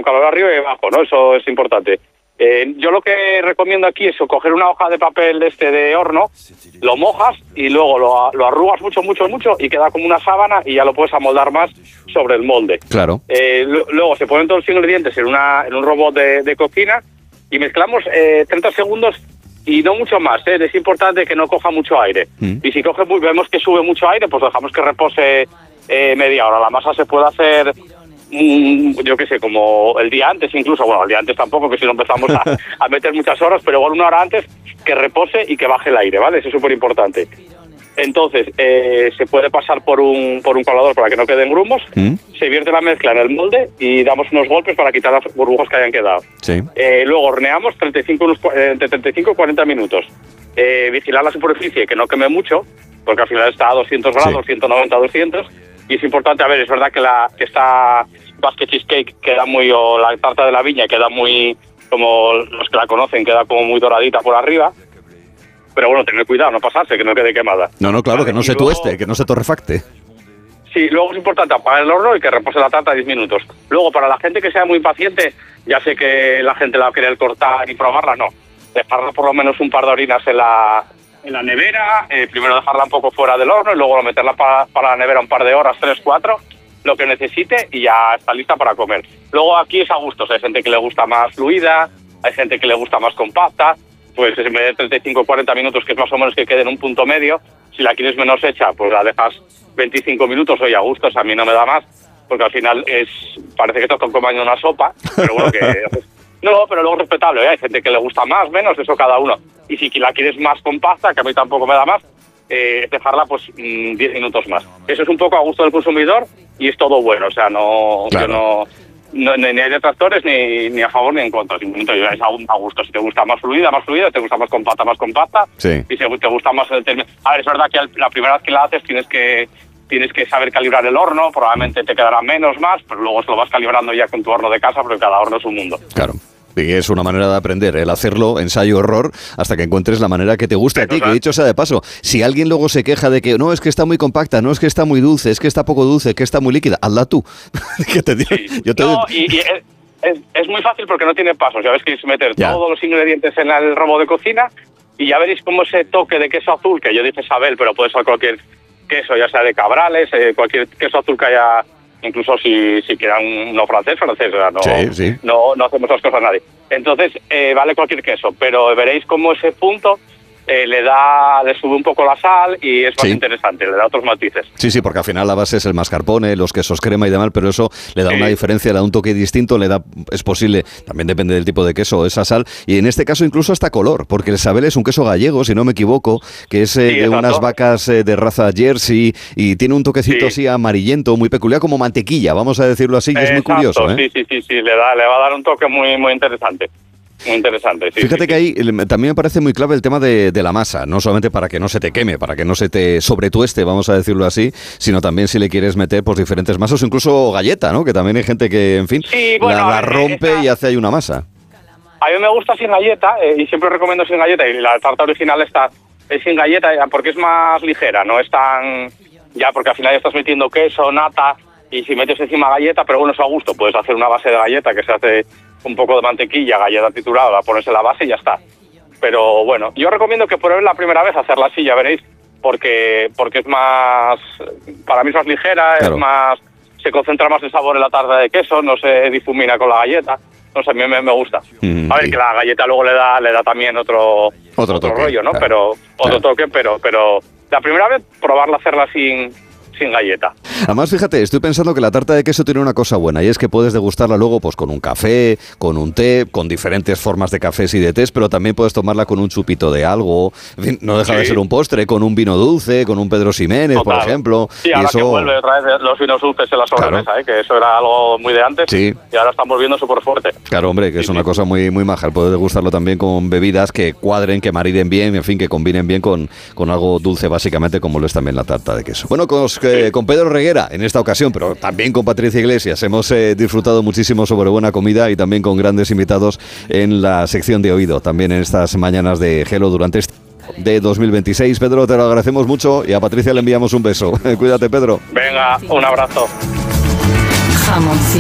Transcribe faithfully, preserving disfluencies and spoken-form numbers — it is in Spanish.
calor arriba y abajo, ¿no? Eso es importante. Eh, yo lo que recomiendo aquí es coger una hoja de papel este de horno, lo mojas y luego lo, lo arrugas mucho, mucho, mucho y queda como una sábana y ya lo puedes amoldar más sobre el molde. Claro. Eh, lo, luego se ponen todos los ingredientes en, una, en un robot de, de cocina y mezclamos eh, treinta segundos y no mucho más, ¿eh? Es importante que no coja mucho aire. Mm. Y si coge muy, vemos que sube mucho aire, pues dejamos que repose eh, media hora. La masa se puede hacer... yo qué sé, como el día antes incluso, bueno, el día antes tampoco, que si no empezamos a, a meter muchas horas, pero igual una hora antes, que repose y que baje el aire, ¿vale? Eso es súper importante. Entonces, eh, se puede pasar por un por un colador para que no queden grumos, ¿Mm? Se vierte la mezcla en el molde y damos unos golpes para quitar las burbujas que hayan quedado. Sí. Eh, luego horneamos treinta y cinco, unos, eh, entre treinta y cinco y cuarenta minutos. Eh, vigilar la superficie, que no queme mucho, porque al final está a doscientos grados, sí. ciento noventa, doscientos. Y es importante, a ver, es verdad que la que esta basket cheesecake queda muy, o la tarta de la viña queda muy, como los que la conocen, queda como muy doradita por arriba. Pero bueno, tener cuidado, no pasarse, que no quede quemada. No, no, claro, vale, que no se luego, tueste, que no se torrefacte. Sí, luego es importante apagar el horno y que repose la tarta diez minutos. Luego, para la gente que sea muy impaciente, ya sé que la gente la va a querer cortar y probarla, no. Dejarla por lo menos un par de horinas en la... en la nevera, eh, primero dejarla un poco fuera del horno y luego meterla para, para la nevera un par de horas, tres, cuatro, lo que necesite y ya está lista para comer. Luego aquí es a gustos, hay gente que le gusta más fluida, hay gente que le gusta más compacta, pues en vez de treinta y cinco a cuarenta minutos, que es más o menos que quede en un punto medio, si la quieres menos hecha, pues la dejas veinticinco minutos, oye, a gustos, a mí no me da más, porque al final es parece que estás comiendo una sopa, pero bueno, que... No, pero luego respetable, ¿eh? Hay gente que le gusta más, menos, eso cada uno. Y si la quieres más compacta, que a mí tampoco me da más, eh, dejarla pues diez minutos más. Eso es un poco a gusto del consumidor y es todo bueno, o sea, no, claro. yo no, no ni hay detractores ni, ni a favor ni en contra, simplemente es a gusto. Si te gusta más fluida, más fluida, te gusta más compacta, más compacta, sí. Y si te gusta más el término... A ver, es verdad que la primera vez que la haces tienes que... Tienes que saber calibrar el horno, probablemente te quedará menos, más, pero luego se lo vas calibrando ya con tu horno de casa, porque cada horno es un mundo. Claro. Y es una manera de aprender, el hacerlo, ensayo-error, hasta que encuentres la manera que te guste a ti, que dicho sea de paso, si alguien luego se queja de que no, es que está muy compacta, no, es que está muy dulce, es que está poco dulce, que está muy líquida, hazla tú. ¿Qué te digo? Sí. Yo te no, y, y es, es, es muy fácil porque no tiene pasos, ya ves que es meter ya. todos los ingredientes en el robot de cocina y ya veréis cómo ese toque de queso azul, que yo dije Isabel, pero puede ser cualquier queso, ya sea de Cabrales, eh, cualquier queso azul que haya... Incluso si, si quieran no francés, francés, o sea, no, sí, sí. no, no hacemos esas cosas a nadie. Entonces, eh, vale cualquier queso, pero veréis cómo ese punto eh, le da, le sube un poco la sal y es más sí. interesante, le da otros matices. Sí, sí, porque al final la base es el mascarpone, los quesos crema y demás, pero eso le da sí. una diferencia, le da un toque distinto, le da, es posible, también depende del tipo de queso, esa sal, y en este caso incluso hasta color, porque el Isabel es un queso gallego, si no me equivoco, que es eh, sí, de unas vacas eh, de raza Jersey y tiene un toquecito sí. así amarillento, muy peculiar, como mantequilla, vamos a decirlo así, y es muy curioso. ¿eh? Sí, sí, sí, sí, le da, le va a dar un toque muy, muy interesante. Muy interesante, sí. Fíjate sí, que sí. ahí también me parece muy clave el tema de, de la masa, no solamente para que no se te queme, para que no se te sobretueste, vamos a decirlo así, sino también si le quieres meter pues diferentes masas, o incluso galleta, ¿no? Que también hay gente que, en fin, sí, bueno, la, la rompe esa... y hace ahí una masa. A mí me gusta sin galleta, eh, y siempre recomiendo sin galleta, y la tarta original está es sin galleta, porque es más ligera, no es tan... Ya, porque al final ya estás metiendo queso, nata, y si metes encima galleta, pero bueno, es a gusto, puedes hacer una base de galleta que se hace... un poco de mantequilla, galleta triturada, la pones en la base y ya está. Pero bueno, yo recomiendo que prueben la primera vez hacerla así, ya veréis, porque porque es más, para mí es más ligera, claro. es más, se concentra más el sabor en la tarta de queso, no se difumina con la galleta. No sé, a mí me, me gusta. Mm, a ver, sí. que la galleta luego le da le da también otro, otro, otro toque, rollo, ¿no? Claro. Pero otro claro. toque, pero pero la primera vez probarla hacerla sin sin galleta. Además, fíjate, estoy pensando que la tarta de queso tiene una cosa buena, y es que puedes degustarla luego pues con un café, con un té, con diferentes formas de cafés y de tés, pero también puedes tomarla con un chupito de algo, en fin, no deja sí. de ser un postre, con un vino dulce, con un Pedro Ximénez, Total. por ejemplo. Sí, ahora y eso... que vuelve otra vez los vinos dulces en la sobremesa, claro. ¿eh? Que eso era algo muy de antes, sí. y ahora estamos viendo súper fuerte. Claro, hombre, que sí, es una sí. cosa muy, muy maja, puedes degustarlo también con bebidas que cuadren, que mariden bien, en fin, que combinen bien con, con algo dulce básicamente, como lo es también la tarta de queso. Bueno, con, eh, con Pedro Reguera en esta ocasión, pero también con Patricia Iglesias, hemos eh, disfrutado muchísimo sobre buena comida y también con grandes invitados en la sección de oído, también en estas mañanas de Hello durante este de dos mil veintiséis. Pedro, te lo agradecemos mucho y a Patricia le enviamos un beso. Cuídate, Pedro. Venga, un abrazo.